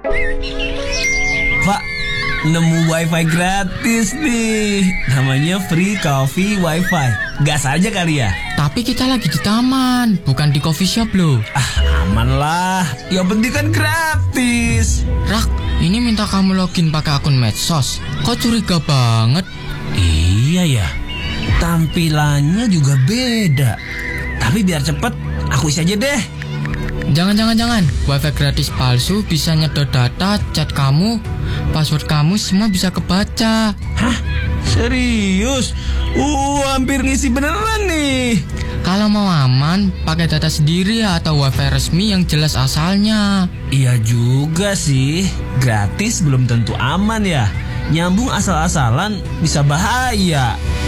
Pak, nemu wifi gratis nih. Namanya Free Coffee Wifi. Gas aja kali ya? Tapi kita lagi di taman, bukan di coffee shop loh. Aman lah, yang penting kan gratis. Rak, ini minta kamu login pakai akun medsos. Kok curiga banget? Iya ya, tampilannya juga beda. Tapi biar cepet, aku isi aja deh. Jangan. Wifi gratis palsu bisa nyedot data, chat kamu, password kamu semua bisa kebaca. Hah? Serius? Hampir ngisi beneran nih. Kalau mau aman, pakai data sendiri atau wifi resmi yang jelas asalnya. Iya juga sih, gratis belum tentu aman ya. Nyambung asal-asalan bisa bahaya.